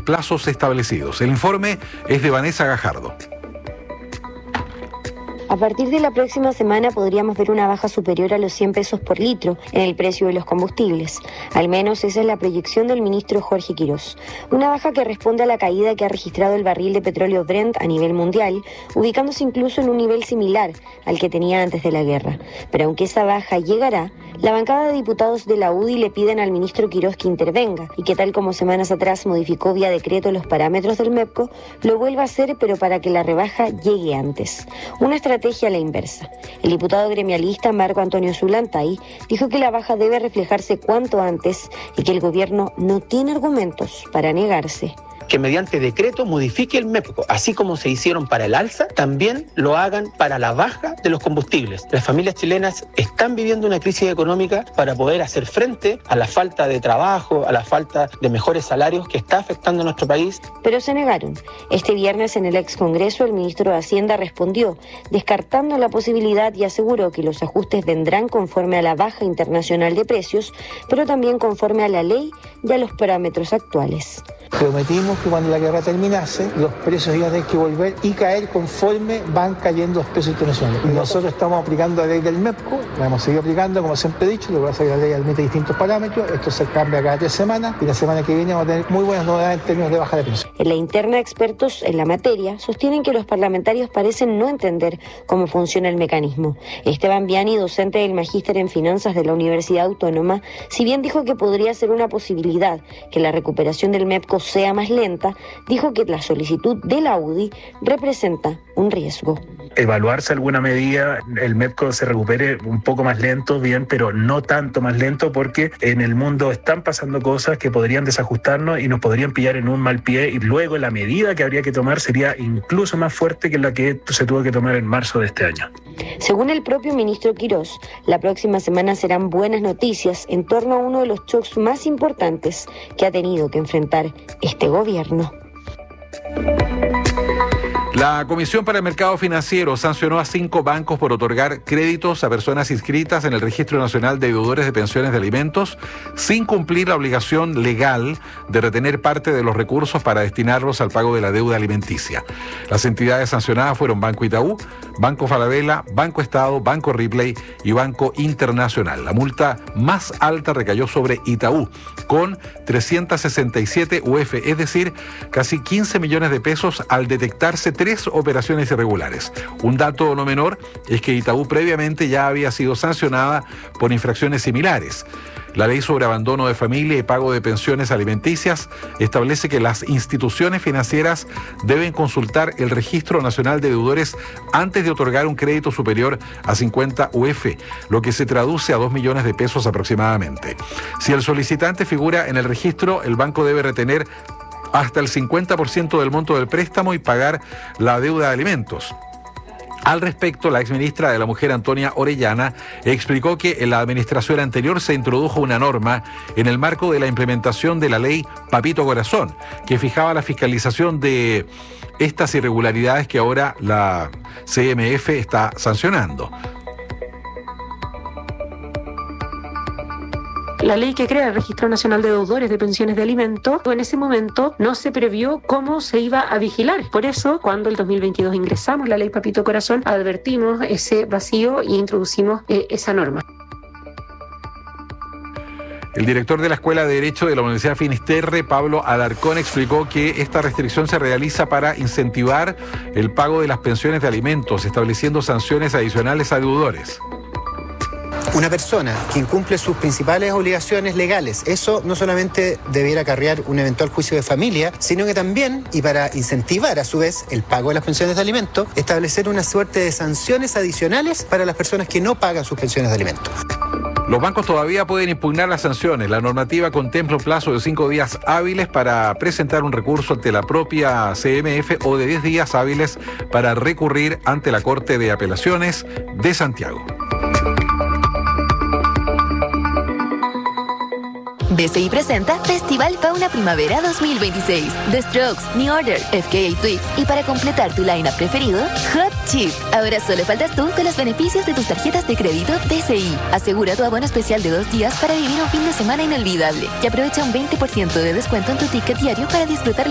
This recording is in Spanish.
plazos establecidos. El informe es de Vanessa Gajardo. A partir de la próxima semana podríamos ver una baja superior a los 100 pesos por litro en el precio de los combustibles. Al menos esa es la proyección del ministro Jorge Quirós. Una baja que responde a la caída que ha registrado el barril de petróleo Brent a nivel mundial, ubicándose incluso en un nivel similar al que tenía antes de la guerra. Pero aunque esa baja llegará, la bancada de diputados de la UDI le piden al ministro Quirós que intervenga y que, tal como semanas atrás modificó vía decreto los parámetros del MEPCO, lo vuelva a hacer, pero para que la rebaja llegue antes. Una estrategia a la inversa. El diputado gremialista Marco Antonio Zulantay dijo que la baja debe reflejarse cuanto antes y que el gobierno no tiene argumentos para negarse. Que mediante decreto modifique el MEPCO, así como se hicieron para el alza, también lo hagan para la baja de los combustibles. Las familias chilenas están viviendo una crisis económica para poder hacer frente a la falta de trabajo, a la falta de mejores salarios que está afectando a nuestro país. Pero se negaron. Este viernes en el ex Congreso el ministro de Hacienda respondió, descartando la posibilidad, y aseguró que los ajustes vendrán conforme a la baja internacional de precios, pero también conforme a la ley y a los parámetros actuales. Prometimos que cuando la guerra terminase, los precios iban a tener que volver y caer conforme van cayendo los precios internacionales. Y nosotros estamos aplicando la ley del MEPCO, la hemos seguido aplicando, como siempre he dicho, lo que pasa es que la ley admite distintos parámetros, esto se cambia cada 3 semanas y la semana que viene vamos a tener muy buenas novedades en términos de baja de precios. En la interna, expertos en la materia sostienen que los parlamentarios parecen no entender cómo funciona el mecanismo. Esteban Viani, docente del Magíster en Finanzas de la Universidad Autónoma, si bien dijo que podría ser una posibilidad que la recuperación del MEPCO sea más lenta, dijo que la solicitud de la UDI representa un riesgo. Evaluarse alguna medida, el MEPCO se recupere un poco más lento, bien, pero no tanto más lento, porque en el mundo están pasando cosas que podrían desajustarnos y nos podrían pillar en un mal pie, y luego la medida que habría que tomar sería incluso más fuerte que la que se tuvo que tomar en marzo de este año. Según el propio ministro Quirós, la próxima semana serán buenas noticias en torno a uno de los shocks más importantes que ha tenido que enfrentar este gobierno. La Comisión para el Mercado Financiero sancionó a 5 bancos por otorgar créditos a personas inscritas en el Registro Nacional de Deudores de Pensiones de Alimentos sin cumplir la obligación legal de retener parte de los recursos para destinarlos al pago de la deuda alimenticia. Las entidades sancionadas fueron Banco Itaú, Banco Falabella, Banco Estado, Banco Ripley y Banco Internacional. La multa más alta recayó sobre Itaú, con 367 UF, es decir, casi 15 millones de pesos al detectarse 3 operaciones irregulares. Un dato no menor es que Itaú previamente ya había sido sancionada por infracciones similares. La ley sobre abandono de familia y pago de pensiones alimenticias establece que las instituciones financieras deben consultar el Registro Nacional de Deudores antes de otorgar un crédito superior a 50 UF, lo que se traduce a 2 millones de pesos aproximadamente. Si el solicitante figura en el registro, el banco debe retener hasta el 50% del monto del préstamo y pagar la deuda de alimentos. Al respecto, la exministra de la Mujer, Antonia Orellana, explicó que en la administración anterior se introdujo una norma en el marco de la implementación de la ley Papito Corazón, que fijaba la fiscalización de estas irregularidades que ahora la CMF está sancionando. La ley que crea el Registro Nacional de Deudores de Pensiones de Alimentos, en ese momento no se previó cómo se iba a vigilar. Por eso, cuando el 2022 ingresamos la ley Papito Corazón, advertimos ese vacío y introducimos esa norma. El director de la Escuela de Derecho de la Universidad Finisterre, Pablo Alarcón, explicó que esta restricción se realiza para incentivar el pago de las pensiones de alimentos, estableciendo sanciones adicionales a deudores. Una persona que incumple sus principales obligaciones legales, eso no solamente debiera acarrear un eventual juicio de familia, sino que también, y para incentivar a su vez el pago de las pensiones de alimentos, establecer una suerte de sanciones adicionales para las personas que no pagan sus pensiones de alimentos. Los bancos todavía pueden impugnar las sanciones. La normativa contempla un plazo de 5 días hábiles para presentar un recurso ante la propia CMF o de 10 días hábiles para recurrir ante la Corte de Apelaciones de Santiago. BCI presenta Festival Fauna Primavera 2026. The Strokes, New Order, FKA Twigs y para completar tu lineup preferido, Hot Chip. Ahora solo faltas tú con los beneficios de tus tarjetas de crédito BCI. Asegura tu abono especial de 2 días para vivir un fin de semana inolvidable y aprovecha un 20% de descuento en tu ticket diario para disfrutar